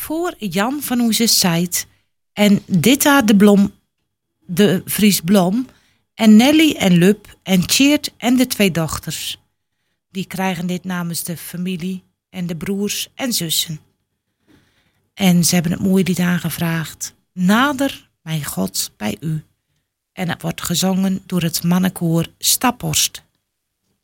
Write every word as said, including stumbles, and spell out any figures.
voor Jan van onze Zijt en Ditta de Blom, de Vries Blom en Nelly en Lup en Tjeerd en de twee dochters. Die krijgen dit namens de familie en de broers en zussen. En ze hebben het mooie lied aangevraagd. Nader, mijn God, bij u. En het wordt gezongen door het mannenkoor Staphorst.